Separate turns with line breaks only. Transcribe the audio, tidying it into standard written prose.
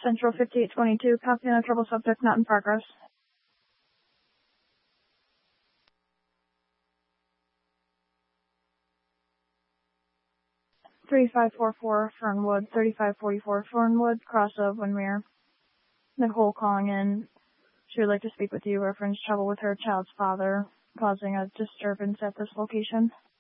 Central 5822, copy on a trouble subject not in progress. 3544 Fernwood, 3544 Fernwood, cross of Windermere. Nicole calling in. She would like to speak with you. Reference trouble with her child's father causing a disturbance at this location.